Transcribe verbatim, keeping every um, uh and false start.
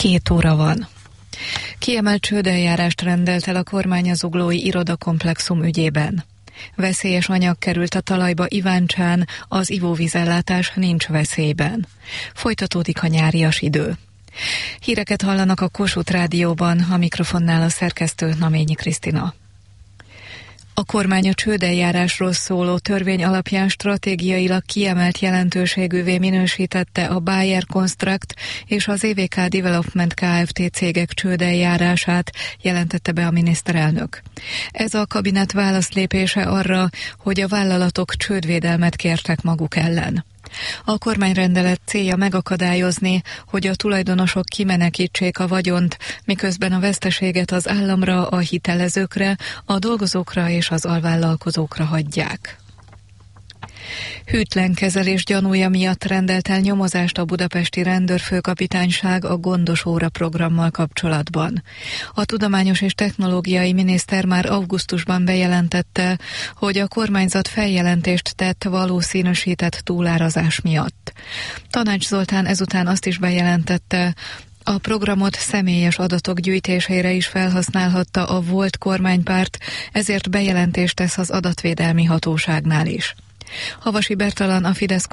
Két óra van. Kiemelt csődeljárást rendelt el a kormány a zuglói irodakomplexum ügyében. Veszélyes anyag került a talajba Iváncsán, az ivóvízellátás nincs veszélyben. Folytatódik a nyárias idő. Híreket hallanak a Kossuth Rádióban, a mikrofonnál a szerkesztő Naményi Krisztina. A kormány a csődeljárásról szóló törvény alapján stratégiailag kiemelt jelentőségűvé minősítette a Bayer Construct és az é vé ká Development Kft. Cégek csődeljárását, jelentette be a miniszterelnök. Ez a kabinet válaszlépése arra, hogy a vállalatok csődvédelmet kértek maguk ellen. A kormányrendelet célja megakadályozni, hogy a tulajdonosok kimenekítsék a vagyont, miközben a veszteséget az államra, a hitelezőkre, a dolgozókra és az alvállalkozókra hagyják. Hűtlen kezelés gyanúja miatt rendelt el nyomozást a budapesti rendőrfőkapitányság a Gondos óra programmal kapcsolatban. A tudományos és technológiai miniszter már augusztusban bejelentette, hogy a kormányzat feljelentést tett valószínűsített túlárazás miatt. Tanács Zoltán ezután azt is bejelentette, a programot személyes adatok gyűjtésére is felhasználhatta a volt kormánypárt, ezért bejelentést tesz az adatvédelmi hatóságnál is. Havasi Bertalan, a Fidesz